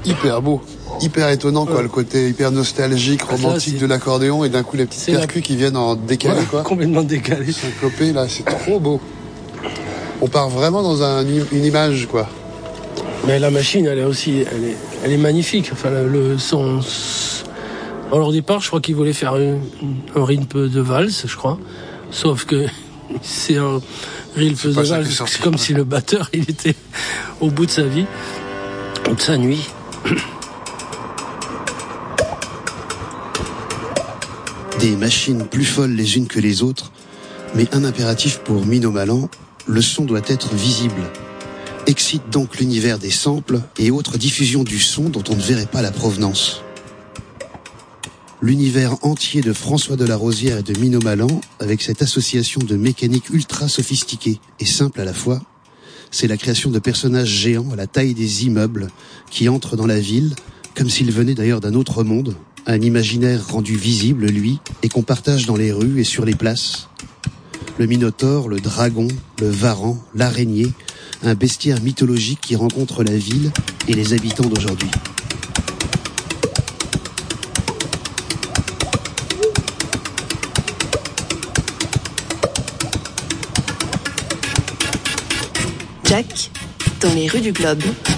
hyper beau. Hyper étonnant, quoi, le côté hyper nostalgique, romantique de l'accordéon, et d'un coup les petites percus qui viennent en décalé, quoi. Complètement décalé. Syncopé, là, c'est trop beau. On part vraiment dans une image, quoi. Mais la machine, elle est aussi, elle est magnifique. Enfin, le son. Alors, au départ, je crois qu'ils voulaient faire un rythme de valse, je crois. Sauf que c'est un rythme de valse. C'est comme si le batteur, il était au bout de sa vie, de sa nuit. Des machines plus folles les unes que les autres, mais un impératif pour Mino Malan, le son doit être visible. Excite donc l'univers des samples et autres diffusions du son dont on ne verrait pas la provenance. L'univers entier de François de la Rosière et de Mino Malan, avec cette association de mécanique ultra sophistiquée et simple à la fois, c'est la création de personnages géants à la taille des immeubles qui entrent dans la ville, comme s'ils venaient d'ailleurs d'un autre monde, un imaginaire rendu visible, lui, et qu'on partage dans les rues et sur les places. Le Minotaure, le dragon, le varan, l'araignée, un bestiaire mythologique qui rencontre la ville et les habitants d'aujourd'hui. Jack, dans les rues du globe.